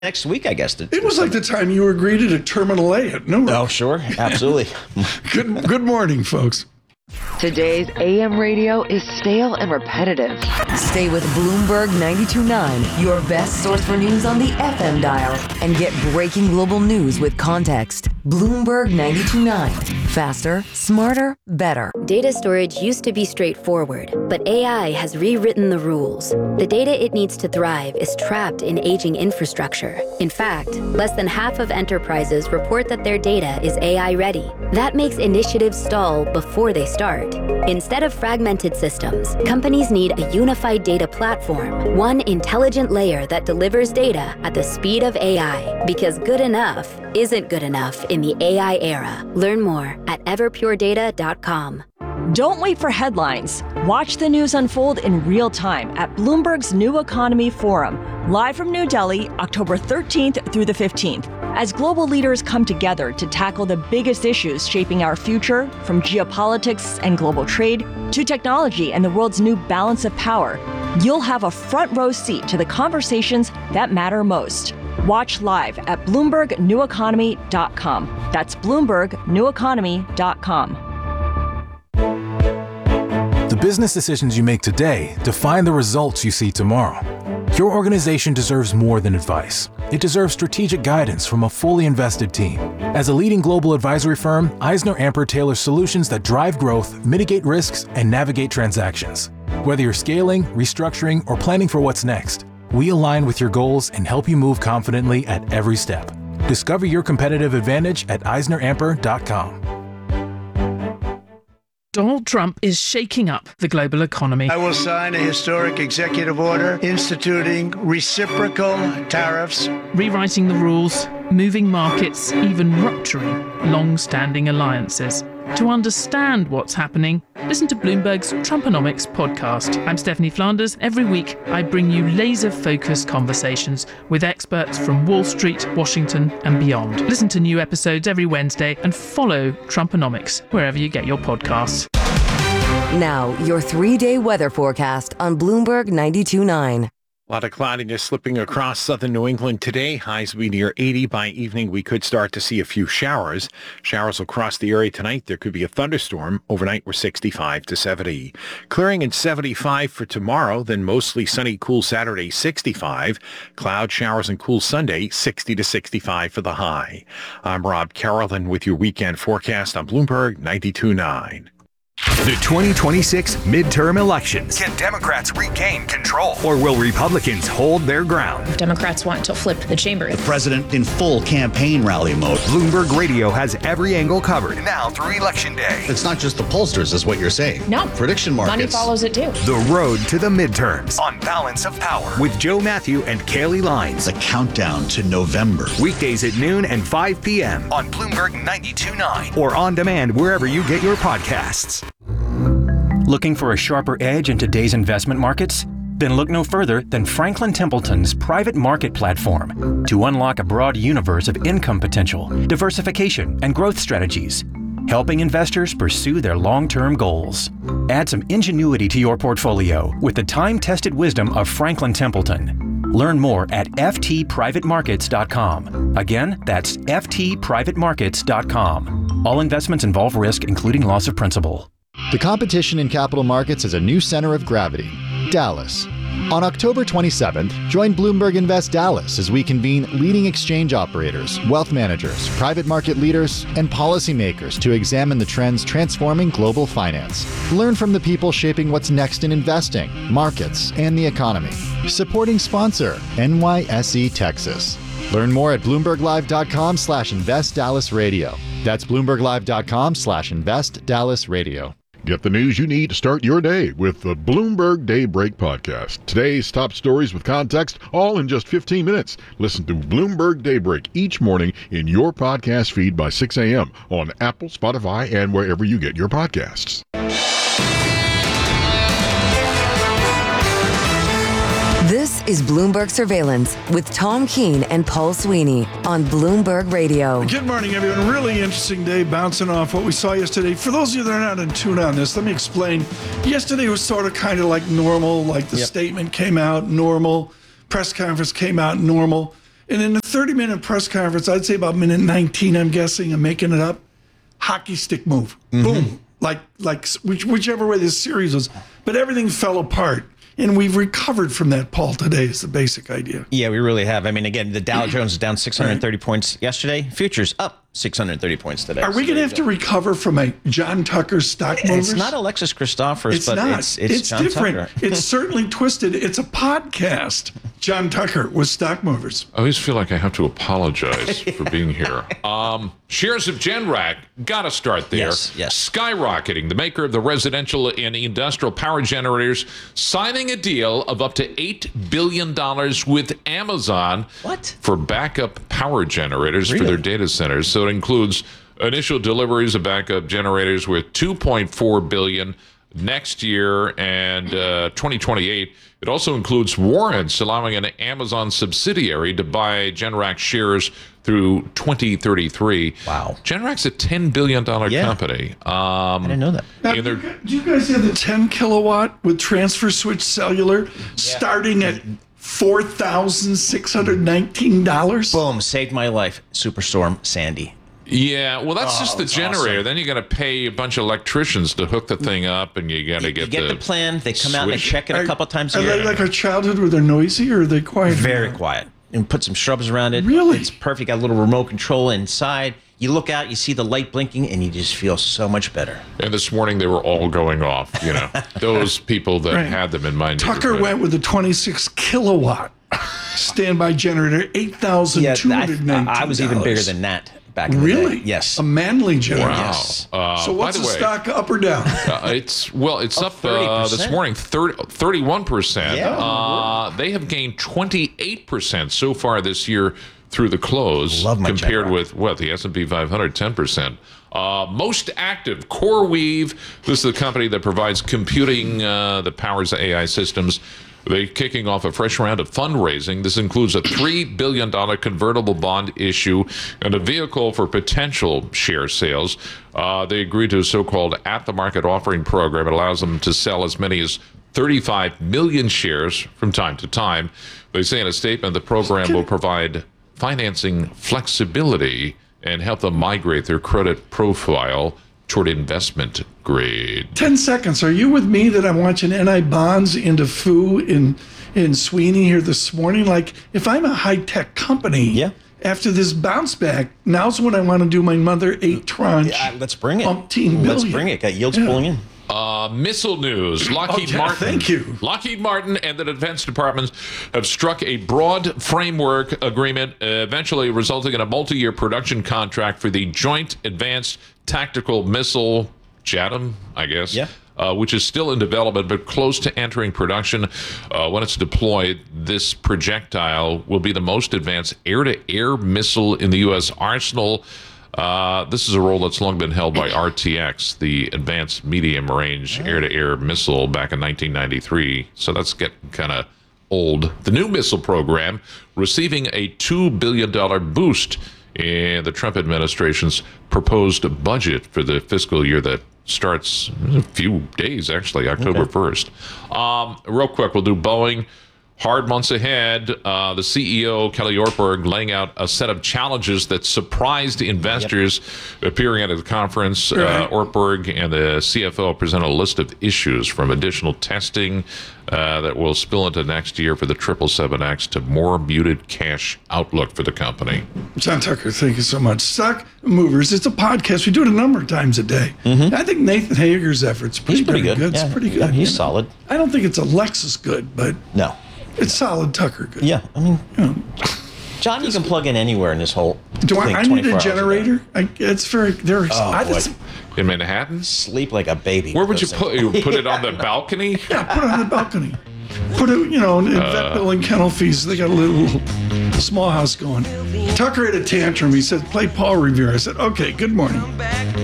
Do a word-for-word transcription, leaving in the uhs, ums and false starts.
next week, I guess. To, it was like the time you were greeted at Terminal A at Newark. Oh, sure. Absolutely. good, good morning, folks. Today's A M radio is stale and repetitive. Stay with Bloomberg ninety-two point nine, your best source for news on the F M dial, and get breaking global news with context. Bloomberg ninety-two point nine. Faster, smarter, better. Data storage used to be straightforward, but A I has rewritten the rules. The data it needs to thrive is trapped in aging infrastructure. In fact, less than half of enterprises report that their data is A I ready. That makes initiatives stall before they start. Instead of fragmented systems, companies need a unified data platform, one intelligent layer that delivers data at the speed of A I, because good enough isn't good enough in the A I era. Learn more at everpure data dot com. Don't wait for headlines. Watch the news unfold in real time at Bloomberg's New Economy Forum, live from New Delhi, October thirteenth through the fifteenth, as global leaders come together to tackle the biggest issues shaping our future, from geopolitics and global trade to technology and the world's new balance of power. You'll have a front row seat to the conversations that matter most. Watch live at Bloomberg New Economy dot com. That's Bloomberg New Economy dot com. The business decisions you make today define the results you see tomorrow. Your organization deserves more than advice. It deserves strategic guidance from a fully invested team. As a leading global advisory firm, EisnerAmper tailors solutions that drive growth, mitigate risks, and navigate transactions. Whether you're scaling, restructuring, or planning for what's next, we align with your goals and help you move confidently at every step. Discover your competitive advantage at Eisner Amper dot com. Donald Trump is shaking up the global economy. I will sign a historic executive order instituting reciprocal tariffs, rewriting the rules, moving markets, even rupturing long-standing alliances. To understand what's happening, listen to Bloomberg's Trumponomics podcast. I'm Stephanie Flanders. Every week, I bring you laser-focused conversations with experts from Wall Street, Washington, and beyond. Listen to new episodes every Wednesday and follow Trumponomics wherever you get your podcasts. Now, your three-day weather forecast on Bloomberg ninety-two point nine. A lot of cloudiness slipping across southern New England today. Highs will be near eighty. By evening, we could start to see a few showers. Showers will cross the area tonight. There could be a thunderstorm. Overnight, we're sixty-five to seventy. Clearing in seventy-five for tomorrow, then mostly sunny, cool Saturday, sixty-five. Cloud showers and cool Sunday, sixty to sixty-five for the high. I'm Rob Carolyn with your weekend forecast on Bloomberg ninety-two point nine. The twenty twenty-six midterm elections. Can Democrats regain control? Or will Republicans hold their ground? Democrats want to flip the chamber. The president in full campaign rally mode. Bloomberg Radio has every angle covered. Now through Election Day. It's not just the pollsters, is what you're saying. No. Prediction markets. Money follows it too. The road to the midterms. On Balance of Power. With Joe Matthew and Kaylee Lines. The countdown to November. Weekdays at noon and five p.m. On Bloomberg ninety-two point nine. Or on demand wherever you get your podcasts. Looking for a sharper edge in today's investment markets? Then look no further than Franklin Templeton's private market platform to unlock a broad universe of income potential, diversification, and growth strategies, helping investors pursue their long-term goals. Add some ingenuity to your portfolio with the time-tested wisdom of Franklin Templeton. Learn more at f t private markets dot com. Again, that's f t private markets dot com. All investments involve risk, including loss of principal. The competition in capital markets has a new center of gravity, Dallas. On October twenty-seventh, join Bloomberg Invest Dallas as we convene leading exchange operators, wealth managers, private market leaders, and policymakers to examine the trends transforming global finance. Learn from the people shaping what's next in investing, markets, and the economy. Supporting sponsor, N Y S E Texas. Learn more at bloomberg live dot com slash invest dallas radio. That's bloomberg live dot com slash invest dallas radio. Get the news you need to start your day with the Bloomberg Daybreak Podcast. Today's top stories with context, all in just fifteen minutes. Listen to Bloomberg Daybreak each morning in your podcast feed by six a.m. on Apple, Spotify, and wherever you get your podcasts. This is Bloomberg Surveillance with Tom Keene and Paul Sweeney on Bloomberg Radio. Good morning, everyone. Really interesting day, bouncing off what we saw yesterday. For those of you that are not in tune on this, let me explain. Yesterday was sort of kind of like normal, like the yep. statement came out normal, press conference came out normal. And in a thirty-minute press conference, I'd say about minute nineteen, I'm guessing, I'm making it up, hockey stick move. Mm-hmm. Boom. Like, like which, whichever way this series was. But everything fell apart. And we've recovered from that, Paul, today is the basic idea. Yeah, we really have. I mean, again, the Dow Jones is down six hundred thirty right. points yesterday. Futures up six hundred thirty points today. Are we so going to have go. to recover from a John Tucker stock movers? It's not Alexis Christophers, it's but not. it's it's, it's John different. Tucker. It's certainly twisted. It's a podcast. John Tucker with Stock Movers. I always feel like I have to apologize for being here. Um, shares of Generac, got to start there. Yes, yes. Skyrocketing. The maker of the residential and industrial power generators signing a deal of up to eight billion dollars with Amazon what? for backup power generators really? for their data centers. So it includes initial deliveries of backup generators worth two point four billion dollars next year and uh, twenty twenty-eight. It also includes warrants allowing an Amazon subsidiary to buy Generac shares through twenty thirty-three. Wow. Generac's a ten billion dollars yeah. company. Um, I didn't know that. Now, do, you, do you guys have the ten kilowatt with Transfer Switch Cellular yeah. starting at four thousand six hundred nineteen dollars? Boom, saved my life. Superstorm Sandy. Yeah, well, that's oh, just the generator. Awesome. Then you got to pay a bunch of electricians to hook the thing up, and you got to get, you get the, the plan. They come switch. out and they check it a couple times a are year. Are they like our childhood where they're noisy, or are they quiet? Very around? quiet. And put some shrubs around it. Really? It's perfect. Got a little remote control inside. You look out, you see the light blinking, and you just feel so much better. And this morning they were all going off. You know, those people that right. had them in mind. Tucker went with the twenty-six kilowatt standby generator, eight thousand two hundred nineteen dollars. Yeah, I, I was even bigger than that. Back in really? the day. Yes. A manly generator. Wow. Yes. Uh, so what's by the, the way, stock up or down? uh, it's well, it's oh, up uh, this morning, thirty-one percent. Yeah. Uh, they have gained twenty-eight percent so far this year through the close, Love my compared Generac. with what the S and P five hundred, ten percent. Uh, most active, CoreWeave. This is the company that provides computing uh, that powers the A I systems. They're kicking off a fresh round of fundraising. This includes a three billion dollars convertible bond issue and a vehicle for potential share sales. Uh, they agreed to a so-called at-the-market offering program. It allows them to sell as many as thirty-five million shares from time to time. They say in a statement the program will provide financing flexibility and help them migrate their credit profile toward investment grade. Ten seconds. Are you with me that I'm watching N I bonds into F U in in Sweeney here this morning? Like, if I'm a high-tech company, yeah. after this bounce back, now's when I want to do my mother eight tranche. Yeah, let's bring it. Umpteen billion. Let's bring it. Got yields Yeah. pulling in. Uh, missile news. Lockheed Oh, yeah, Martin. thank you. Lockheed Martin and the Defense Department have struck a broad framework agreement, uh, eventually resulting in a multi-year production contract for the Joint Advanced Tactical Missile, JATM, I guess. Yeah. Uh, which is still in development but close to entering production. Uh, when it's deployed, this projectile will be the most advanced air-to-air missile in the U S arsenal. Uh, this is a role that's long been held by R T X, the Advanced Medium Range Air-to-Air Missile, back in nineteen ninety-three. So that's getting kind of old. The new missile program receiving a two billion dollars boost in the Trump administration's proposed budget for the fiscal year that starts in a few days, actually, October Okay. first. Um, real quick, we'll do Boeing. Hard months ahead. Uh, the C E O, Kelly Ortberg, laying out a set of challenges that surprised investors. Yep. Appearing at the conference, right. uh, Ortberg and the C F O present a list of issues from additional testing uh, that will spill into next year for the triple seven X to more muted cash outlook for the company. John Tucker, thank you so much. Stock Movers, it's a podcast. We do it a number of times a day. Mm-hmm. I think Nathan Hager's efforts pretty, He's pretty darn good. It's Yeah. pretty good. Yeah, he's you know? solid. I don't think it's a Lexus good, but No. it's solid Tucker good. Yeah, I mean, You know, John, you can plug in anywhere in this whole do I, thing I need twenty-four a hours day. generator? I, it's very, very, Oh, I boy. just, In Manhattan? Sleep like a baby. Where would you Those put things. you put it on the balcony? yeah, put it on the balcony. Put it, you know, in Uh. vet bill and kennel fees. They got a little small house going. Tucker had a tantrum. He said, play Paul Revere. I said, okay, good morning.